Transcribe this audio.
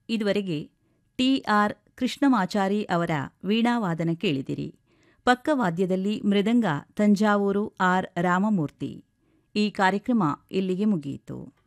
ಇದುವರೆಗೆ ಟಿ.ಆರ್. ಕೃಷ್ಣಮಾಚಾರಿ ಅವರ ವೀಣಾವಾದನ ಕೇಳಿದಿರಿ. ಪಕ್ಕವಾದ್ಯದಲ್ಲಿ ಮೃದಂಗ ತಂಜಾವೂರು ಆರ್. ರಾಮಮೂರ್ತಿ. ಈ ಕಾರ್ಯಕ್ರಮ ಇಲ್ಲಿಗೆ ಮುಗಿಯಿತು.